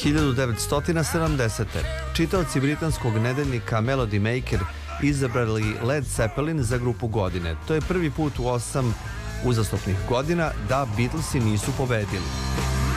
1970. Čitaoci britanskog nedeljnika Melody Maker izabrali Led Zeppelin za grupu godine. To je prvi put u 8 uzastopnih godina da Beatlesi nisu pobedili.